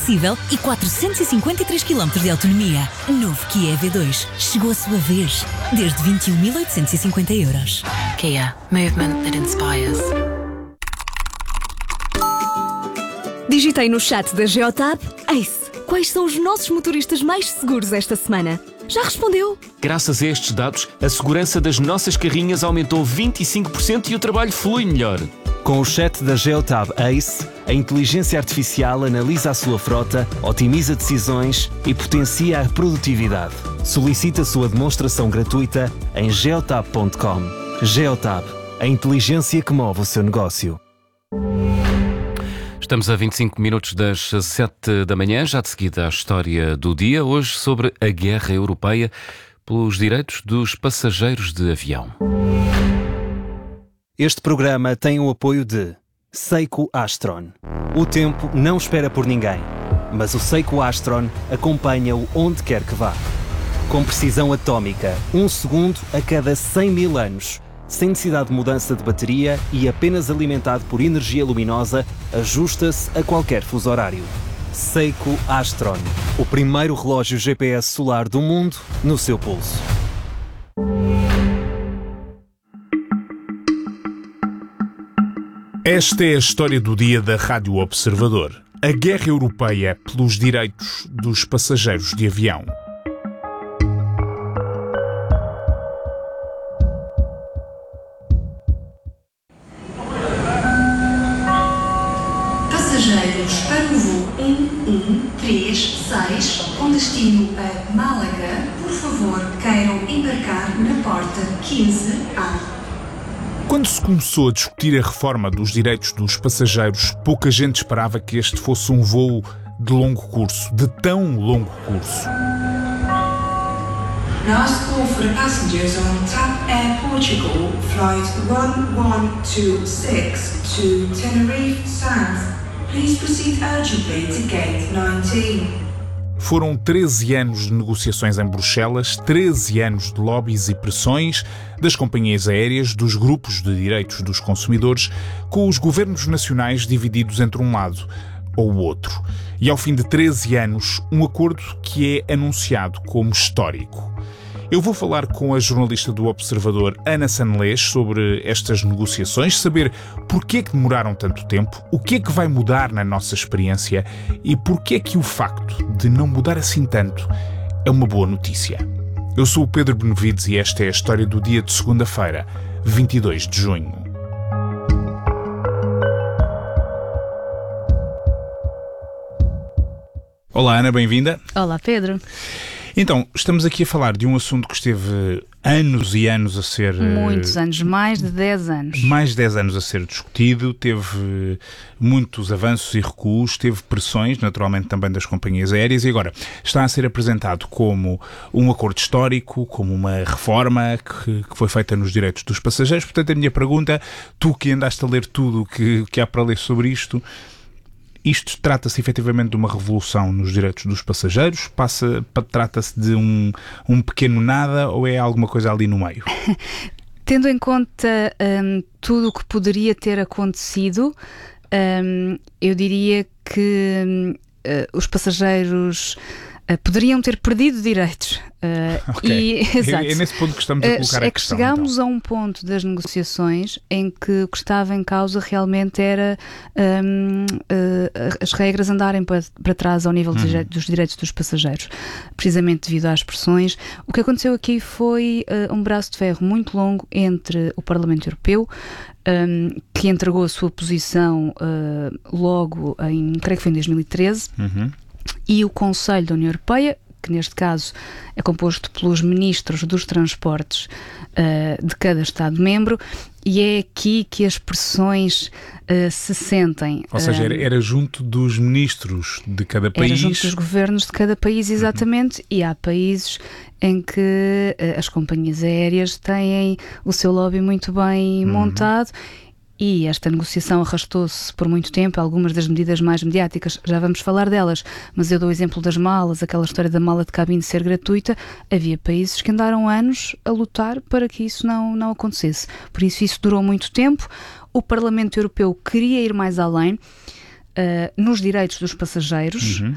acessível e 453 km de autonomia. Novo Kia EV2. Chegou a sua vez. Desde 21.850 euros. Kia. Movement that inspires. Digitei no chat da Geotab: Ace, quais são os nossos motoristas mais seguros esta semana? Já respondeu? Graças a estes dados, a segurança das nossas carrinhas aumentou 25% e o trabalho flui melhor. Com o chat da Geotab Ace, a inteligência artificial analisa a sua frota, otimiza decisões e potencia a produtividade. Solicite a sua demonstração gratuita em geotab.com. Geotab, a inteligência que move o seu negócio. Estamos a 25 minutos das 7 da manhã, já de seguida a história do dia, hoje sobre a guerra europeia pelos direitos dos passageiros de avião. Este programa tem o apoio de Seiko Astron. O tempo não espera por ninguém, mas o Seiko Astron acompanha-o onde quer que vá. Com precisão atómica, 1 segundo a cada 100 mil anos, sem necessidade de mudança de bateria e apenas alimentado por energia luminosa, ajusta-se a qualquer fuso horário. Seiko Astron, o primeiro relógio GPS solar do mundo no seu pulso. Esta é a história do dia da Rádio Observador. A guerra europeia pelos direitos dos passageiros de avião. Passageiros para o voo 1136 com destino a Málaga, por favor, queiram embarcar na porta 15A. Quando se começou a discutir a reforma dos direitos dos passageiros, pouca gente esperava que este fosse um voo de longo curso, de tão longo curso. Last call for the passengers on TAP Air Portugal, flight 1126 to Tenerife South. Please proceed urgently to gate 19. Foram 13 anos de negociações em Bruxelas, 13 anos de lobbies e pressões das companhias aéreas, dos grupos de direitos dos consumidores, com os governos nacionais divididos entre um lado ou o outro. E ao fim de 13 anos, um acordo que é anunciado como histórico. Eu vou falar com a jornalista do Observador, Ana Sanlês, sobre estas negociações, saber porquê que demoraram tanto tempo, o que é que vai mudar na nossa experiência e porquê é que o facto de não mudar assim tanto é uma boa notícia. Eu sou o Pedro Benevides e esta é a história do dia de segunda-feira, 22 de junho. Olá, Ana, bem-vinda. Olá, Pedro. Então, estamos aqui a falar de um assunto que esteve anos e anos a ser... Muitos anos, mais de 10 anos. Mais de 10 anos a ser discutido, teve muitos avanços e recuos, teve pressões, naturalmente também das companhias aéreas, e agora está a ser apresentado como um acordo histórico, como uma reforma que foi feita nos direitos dos passageiros. Portanto, a minha pergunta, tu que andaste a ler tudo o que há para ler sobre isto... Isto trata-se efetivamente de uma revolução nos direitos dos passageiros? Trata-se de um pequeno nada ou é alguma coisa ali no meio? Tendo em conta tudo o que poderia ter acontecido, eu diria que os passageiros poderiam ter perdido direitos. Okay. É nesse ponto que estamos a colocar a questão. É que chegámos então a um ponto das negociações em que o que estava em causa realmente era as regras andarem para trás ao nível dos direitos dos passageiros, precisamente devido às pressões. O que aconteceu aqui foi um braço de ferro muito longo entre o Parlamento Europeu, que entregou a sua posição logo creio que foi em 2013, e o Conselho da União Europeia, que neste caso é composto pelos ministros dos transportes de cada Estado-membro, e é aqui que as pressões se sentem. Ou seja, era junto dos ministros de cada país? Era junto dos governos de cada país, exatamente, e há países em que as companhias aéreas têm o seu lobby muito bem montado. E esta negociação arrastou-se por muito tempo. Algumas das medidas mais mediáticas, já vamos falar delas, mas eu dou o exemplo das malas, aquela história da mala de cabine ser gratuita. Havia países que andaram anos a lutar para que isso não acontecesse. Por isso durou muito tempo. O Parlamento Europeu queria ir mais além nos direitos dos passageiros.